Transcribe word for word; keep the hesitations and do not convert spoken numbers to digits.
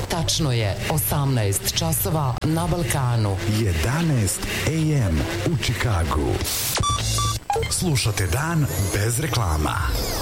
Tačno je osamnaest časova na Balkanu. jedanaest a m u Čikagu. Slušate dan bez reklama.